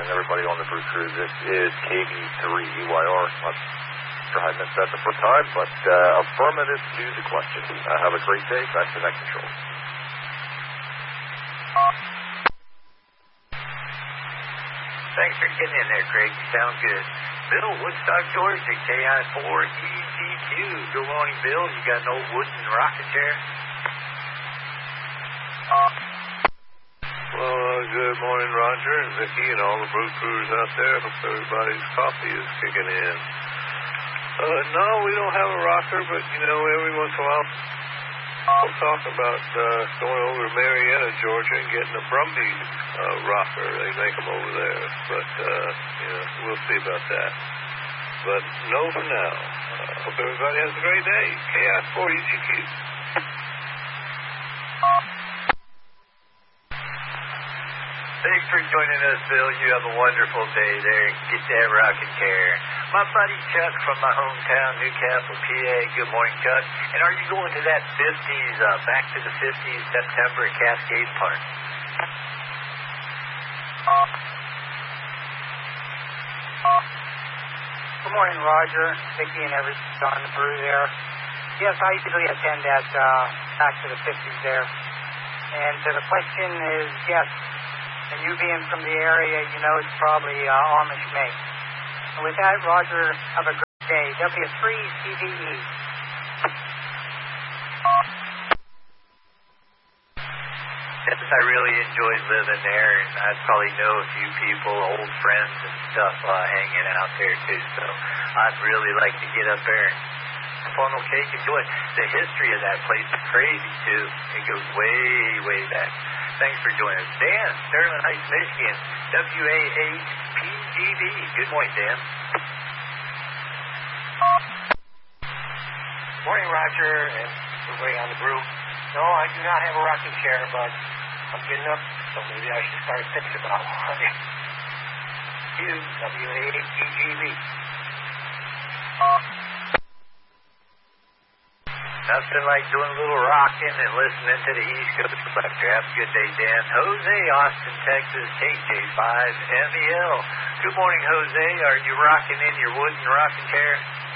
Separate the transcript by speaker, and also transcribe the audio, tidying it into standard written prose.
Speaker 1: and everybody on the Brew Crew. This is KB3EYR. Not sure I missed that the first time, but affirmative to the question. Have a great day. Back to Net Control.
Speaker 2: Thanks for getting in there, Craig. You sound good. Bill, Woodstock, Georgia, KI4ECQ. Good morning, Bill. You got an old wooden rocking chair?
Speaker 3: Well, good morning, Roger and Vicki and all the Brew Crews out there. Hope everybody's coffee is kicking in. No, we don't have a rocker, but, every once in a while we'll talk about going over to Marietta, Georgia, and getting a Brumby rocker. They make them over there. But, we'll see about that. But no for now. Hope everybody has a great day. KI4ECQ.
Speaker 2: Thanks for joining us, Bill. You have a wonderful day there. Get that rocking chair. My buddy Chuck from my hometown, Newcastle, PA. Good morning, Chuck. And are you going to that 50s, back to the 50s, September at Cascade Park?
Speaker 4: Good morning, Roger, Vicki, and everyone on the Brew there. Yes, I usually attend that back to the 50s there. And the question is, yes, and you being from the area, it's probably Amish make. And with that, Roger, have a great day. W3CVE.
Speaker 2: Yes, I really enjoyed living there, and I probably know a few people, old friends and stuff, hanging out there too. So I'd really like to get up there and funnel cake, enjoy the history of that place. Is crazy too. It goes way, way back. Thanks for joining us. Dan, Sterling Heights, Michigan, WA8PGB. Good morning, Dan.
Speaker 5: Morning, Roger, and everybody on the group. No, I do not have a rocking chair, but I'm getting up, so maybe I should start thinking about one. WA8PGB.
Speaker 2: Nothing like doing a little rocking and listening to the East Coast Collector. Have a good day, Dan. Jose, Austin, Texas, KJ5, MEL. Good morning, Jose. Are you rocking in your wooden rocking chair?